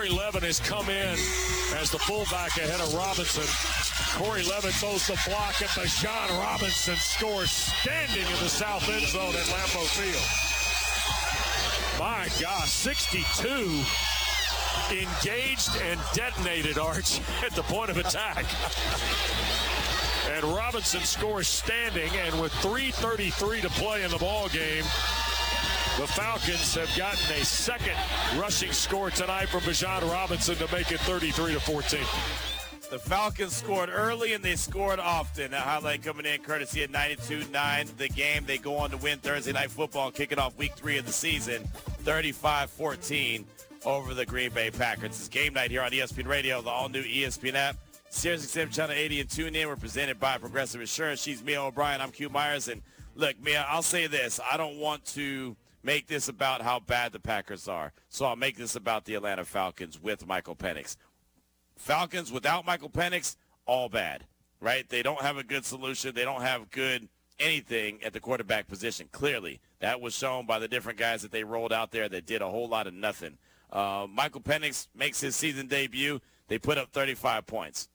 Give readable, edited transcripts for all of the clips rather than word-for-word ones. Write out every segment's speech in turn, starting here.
Corey Levin has come in as the fullback ahead of Robinson. Corey Levin throws the block, and Bijan Robinson scores standing in the south end zone at Lambeau Field. My gosh, 62 engaged and detonated, Arch, at the point of attack. And Robinson scores standing, and with 3:33 to play in the ball game, the Falcons have gotten a second rushing score tonight from Bijan Robinson to make it 33-14. The Falcons scored early, and they scored often. That highlight coming in courtesy of 92.9 The Game. They go on to win Thursday Night Football, kicking off week 3 of the season, 35-14 over the Green Bay Packers. It's game night here on ESPN Radio, the all-new ESPN app. SiriusXM Channel 80 and tune in. We're presented by Progressive Insurance. She's Mia O'Brien. I'm Q Myers. And look, Mia, I'll say this. I don't want to make this about how bad the Packers are. So I'll make this about the Atlanta Falcons with Michael Penix. Falcons without Michael Penix, all bad, right? They don't have a good solution. They don't have good anything at the quarterback position. Clearly, that was shown by the different guys that they rolled out there that did a whole lot of nothing. Michael Penix makes his season debut. They put up 35 points.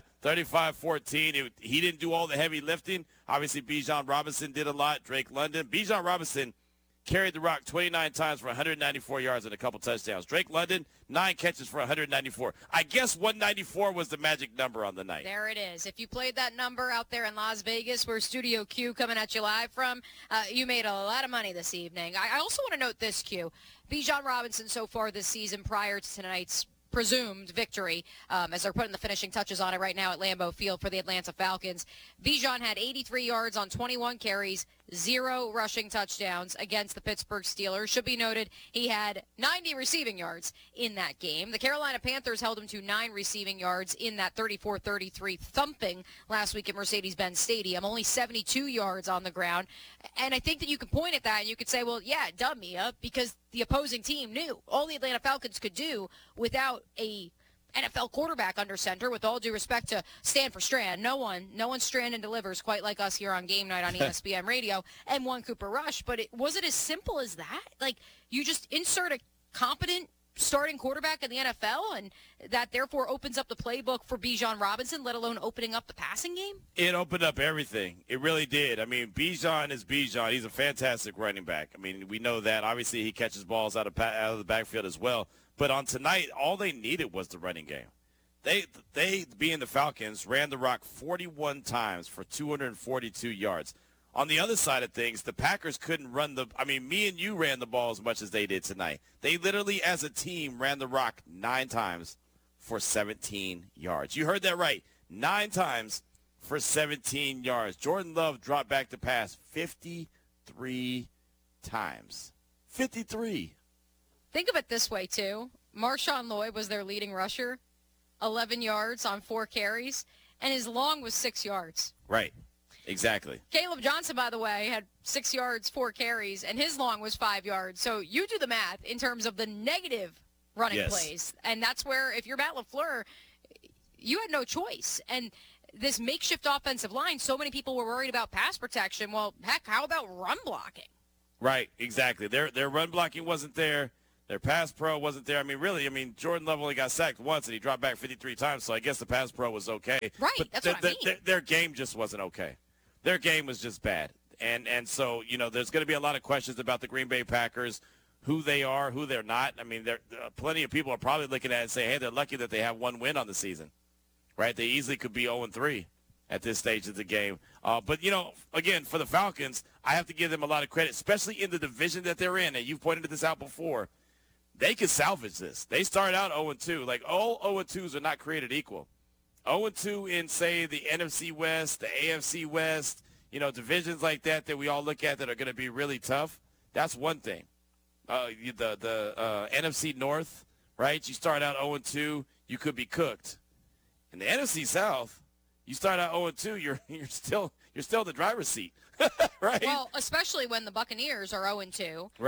35-14. He didn't do all the heavy lifting. Obviously, Bijan Robinson did a lot. Drake London. Bijan Robinson carried the rock 29 times for 194 yards and a couple touchdowns. Drake London, 9 catches for 194. I guess 194 was the magic number on the night. There it is. If you played that number out there in Las Vegas, where Studio Q coming at you live from, you made a lot of money this evening. I also want to note this, Q. Bijan Robinson so far this season prior to tonight's presumed victory, as they're putting the finishing touches on it right now at Lambeau Field for the Atlanta Falcons. Bijan had 83 yards on 21 carries, 0 rushing touchdowns against the Pittsburgh Steelers. Should be noted, he had 90 receiving yards in that game. The Carolina Panthers held him to 9 receiving yards in that 34-33 thumping last week at Mercedes-Benz Stadium, only 72 yards on the ground. And I think that you could point at that and you could say, well, yeah, duh, Mia, because the opposing team knew all the Atlanta Falcons could do without a NFL quarterback under center, with all due respect to Stanford Strand. No one Strand and delivers quite like us here on Game Night on ESPN Radio, and one Cooper Rush. But was it as simple as that? Like, you just insert a competent starting quarterback in the NFL, and that therefore opens up the playbook for Bijan Robinson, let alone opening up the passing game? It opened up everything. It really did. I mean, Bijan is Bijan. He's a fantastic running back. I mean, we know that. Obviously, he catches balls out of the backfield as well. But on tonight, all they needed was the running game. They being the Falcons, ran the rock 41 times for 242 yards. On the other side of things, the Packers couldn't run me and you ran the ball as much as they did tonight. They literally, as a team, ran the rock 9 times for 17 yards. You heard that right. 9 times for 17 yards. Jordan Love dropped back to pass 53 times. 53. Think of it this way, too. Marshawn Lloyd was their leading rusher, 11 yards on 4 carries, and his long was 6 yards. Right. Exactly. Caleb Johnson, by the way, had 6 yards, 4 carries, and his long was 5 yards. So you do the math in terms of the negative running plays. And that's where, if you're Matt LaFleur, you had no choice. And this makeshift offensive line, so many people were worried about pass protection. Well, heck, how about run blocking? Right, exactly. Their run blocking wasn't there. Their pass pro wasn't there. Jordan Love only got sacked once, and he dropped back 53 times, so I guess the pass pro was okay. Right, but that's what I mean. Their game just wasn't okay. Their game was just bad. And so, there's going to be a lot of questions about the Green Bay Packers, who they are, who they're not. I mean, plenty of people are probably looking at it and saying, hey, they're lucky that they have 1 win on the season, right? They easily could be 0-3 at this stage of the game. But, again, for the Falcons, I have to give them a lot of credit, especially in the division that they're in. And you've pointed this out before. They could salvage this. They start out 0-2. Like, all 0-2s are not created equal. 0-2 in, say, the NFC West, the AFC West, divisions like that we all look at that are going to be really tough. That's one thing. The NFC North, right? You start out 0-2, you could be cooked. In the NFC South, you start out 0-2, you're still in the driver's seat, right? Well, especially when the Buccaneers are 0-2. Right.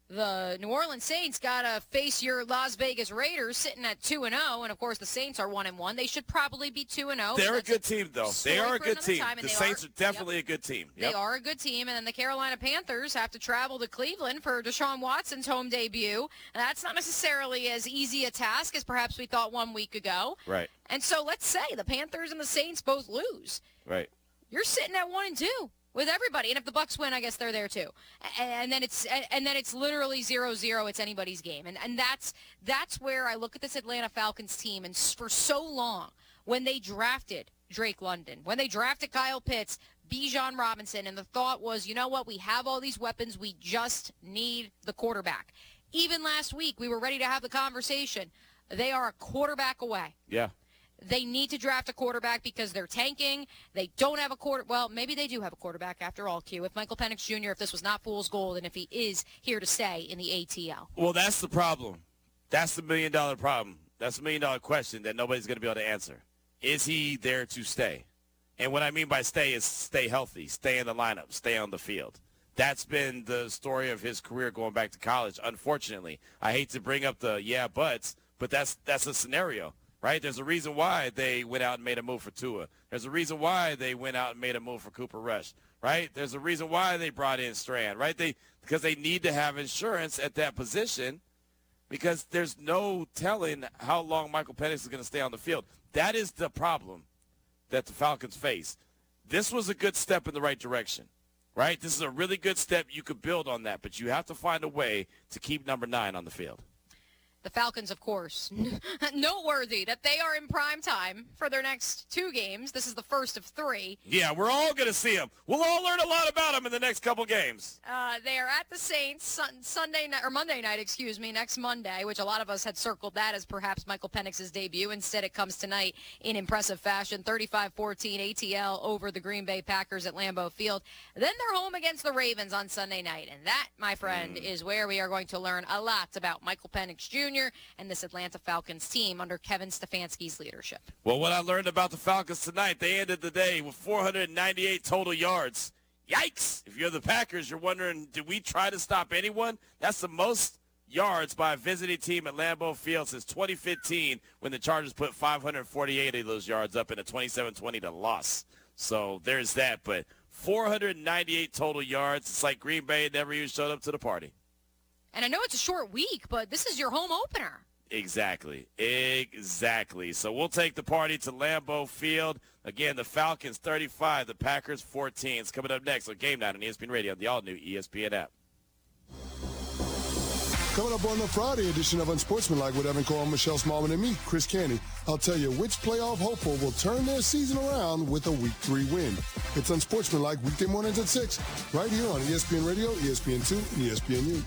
The New Orleans Saints got to face your Las Vegas Raiders sitting at 2-0, and of course the Saints are 1-1. They should probably be 2-0. They're a good team, though. They are a good team. The Saints are definitely a good team. They are a good team, and then the Carolina Panthers have to travel to Cleveland for Deshaun Watson's home debut, and that's not necessarily as easy a task as perhaps we thought 1 week ago. Right. And so let's say the Panthers and the Saints both lose. Right. You're sitting at 1-2. With everybody, and if the Bucs win, I guess they're there too. And then it's literally 0-0. It's anybody's game, and that's where I look at this Atlanta Falcons team. And for so long, when they drafted Drake London, when they drafted Kyle Pitts, Bijan Robinson, and the thought was, you know what, we have all these weapons, we just need the quarterback. Even last week, we were ready to have the conversation. They are a quarterback away. Yeah. They need to draft a quarterback because they're tanking. They don't have a well, maybe they do have a quarterback after all, Q. If Michael Penix Jr., if this was not fool's gold, and if he is here to stay in the ATL. Well, that's the problem. That's the $1 million problem. That's $1 million question that nobody's going to be able to answer. Is he there to stay? And what I mean by stay is stay healthy, stay in the lineup, stay on the field. That's been the story of his career going back to college, unfortunately. I hate to bring up the buts, but that's a scenario. Right? There's a reason why they went out and made a move for Tua. There's a reason why they went out and made a move for Cooper Rush. Right? There's a reason why they brought in Strand. Right? Because they need to have insurance at that position because there's no telling how long Michael Penix is going to stay on the field. That is the problem that the Falcons face. This was a good step in the right direction. Right? This is a really good step. You could build on that, but you have to find a way to keep number 9 on the field. The Falcons, of course, noteworthy that they are in prime time for their next 2 games. This is the first of 3. Yeah, we're all going to see them. We'll all learn a lot about them in the next couple games. They are at the Saints Monday night, next Monday, which a lot of us had circled that as perhaps Michael Penix's debut. Instead, it comes tonight in impressive fashion, 35-14 ATL over the Green Bay Packers at Lambeau Field. Then they're home against the Ravens on Sunday night, and that, my friend, is where we are going to learn a lot about Michael Penix Jr. and this Atlanta Falcons team under Kevin Stefanski's leadership. Well, what I learned about the Falcons tonight, they ended the day with 498 total yards. Yikes! If you're the Packers, you're wondering, did we try to stop anyone? That's the most yards by a visiting team at Lambeau Field since 2015 when the Chargers put 548 of those yards up in a 27-20 loss. So there's that. But 498 total yards. It's like Green Bay never even showed up to the party. And I know it's a short week, but this is your home opener. Exactly. So we'll take the party to Lambeau Field. Again, the Falcons 35, the Packers 14. It's coming up next on Game Night on ESPN Radio on the all-new ESPN app. Coming up on the Friday edition of Unsportsmanlike with Evan Cole, Michelle Smallman, and me, Chris Canty, I'll tell you which playoff hopeful will turn their season around with a Week 3 win. It's Unsportsmanlike weekday mornings at 6, right here on ESPN Radio, ESPN2, and ESPNU.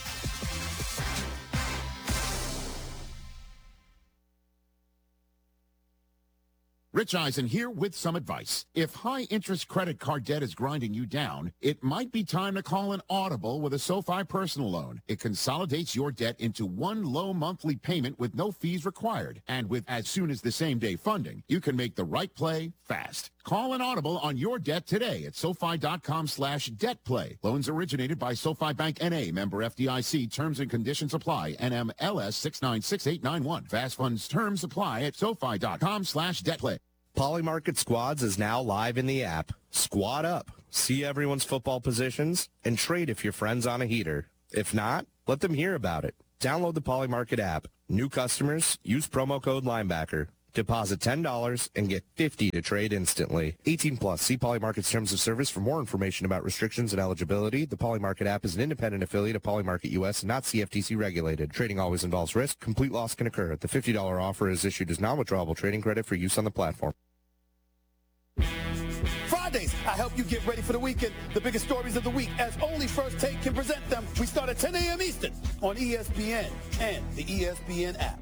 Rich Eisen here with some advice. If high-interest credit card debt is grinding you down, it might be time to call an Audible with a SoFi personal loan. It consolidates your debt into one low monthly payment with no fees required. And with as soon as the same-day funding, you can make the right play fast. Call an Audible on your debt today at SoFi.com/debtplay. Loans originated by SoFi Bank N.A., member FDIC. Terms and conditions apply. NMLS 696891. Fast funds terms apply at SoFi.com/debtplay. Polymarket Squads is now live in the app. Squad up, see everyone's football positions, and trade if your friend's on a heater. If not, let them hear about it. Download the Polymarket app. New customers, use promo code Linebacker. Deposit $10 and get $50 to trade instantly. 18 plus. See Polymarket's terms of service for more information about restrictions and eligibility. The Polymarket app is an independent affiliate of Polymarket US, not CFTC regulated. Trading always involves risk. Complete loss can occur. The $50 offer is issued as non-withdrawable trading credit for use on the platform. Fridays, I help you get ready for the weekend. The biggest stories of the week, as only First Take can present them. We start at 10 a.m. Eastern on ESPN and the ESPN app.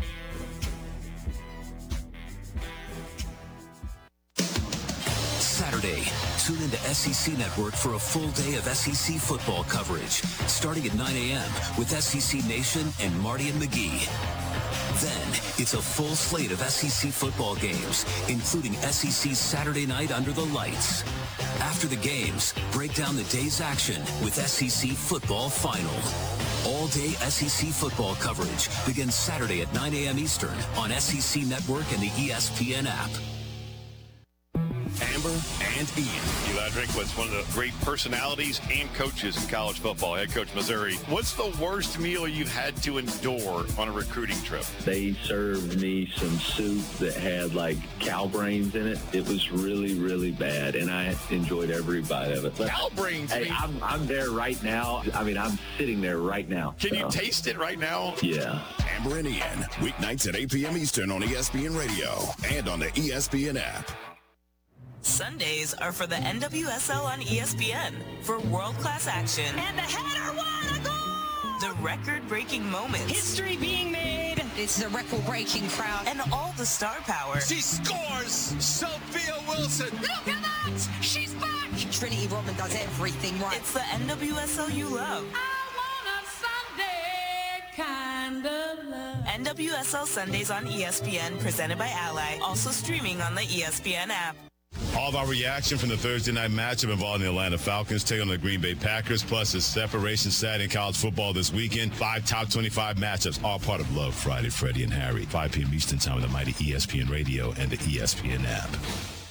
Saturday, tune into SEC Network for a full day of SEC football coverage, starting at 9 a.m. with SEC Nation and Marty and McGee. Then, it's a full slate of SEC football games, including SEC's Saturday Night Under the Lights. After the games, break down the day's action with SEC Football Final. All-day SEC football coverage begins Saturday at 9 a.m. Eastern on SEC Network and the ESPN app. Amber and Ian. Eli Drinkwitz, one of the great personalities and coaches in college football, head coach Missouri. What's the worst meal you've had to endure on a recruiting trip? They served me some soup that had like cow brains in it. It was really, really bad, and I enjoyed every bite of it. Cow brains? Hey, I'm there right now. I mean, I'm sitting there right now. Can you taste it right now? Yeah. Amber and Ian, weeknights at 8 p.m. Eastern on ESPN Radio and on the ESPN app. Sundays are for the NWSL on ESPN for world-class action. And the header won a goal! The record-breaking moments. History being made. It's a record-breaking crowd. And all the star power. She scores! Sophia Wilson! Look at that! She's back! Trinity Rodman does everything right. It's the NWSL you love. Kind of love. NWSL Sundays on ESPN, presented by Ally. Also streaming on the ESPN app. All of our reaction from the Thursday night matchup involving the Atlanta Falcons taking on the Green Bay Packers, plus the separation Saturday in college football this weekend. 5 top 25 matchups, all part of Love Friday, Freddie and Harry. 5 p.m. Eastern time on the mighty ESPN Radio and the ESPN app.